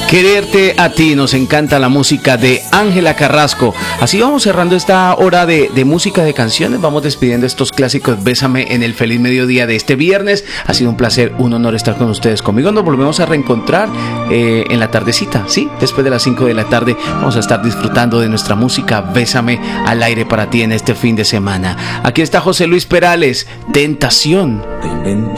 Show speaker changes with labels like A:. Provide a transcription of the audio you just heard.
A: Quererte a ti, nos encanta la música de Ángela Carrasco. Así vamos cerrando esta hora de música, de canciones. Vamos despidiendo estos clásicos. Bésame en el feliz mediodía de este viernes. Ha sido un placer, un honor estar con ustedes. Conmigo nos volvemos a reencontrar en la tardecita, ¿sí? Después de las 5 de la tarde vamos a estar disfrutando de nuestra música. Bésame al aire para ti en este fin de semana. Aquí está José Luis Perales, Tentación.
B: Te inventas